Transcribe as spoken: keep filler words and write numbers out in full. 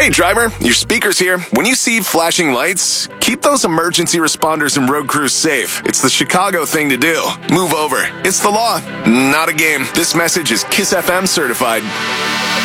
Hey driver, your speaker's here. When you see flashing lights, keep those emergency responders and road crews safe. It's the Chicago thing to do. Move over. It's the law, not a game. This message is KISS F M certified.